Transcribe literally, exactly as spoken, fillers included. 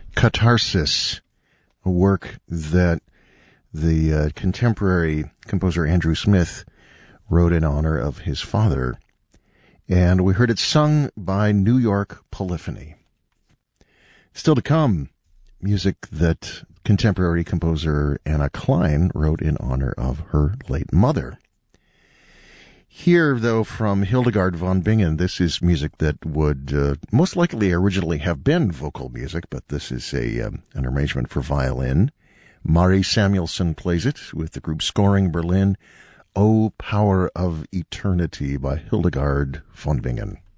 Catharsis, a work that the uh, contemporary composer Andrew Smith wrote in honor of his father. And we heard it sung by New York Polyphony. Still to come, music that contemporary composer Anna Klein wrote in honor of her late mother. Here, though, from Hildegard von Bingen, this is music that would uh, most likely originally have been vocal music, but this is a um, an arrangement for violin. Mari Samuelson plays it with the group Scoring Berlin. O Power of Eternity by Hildegard von Bingen.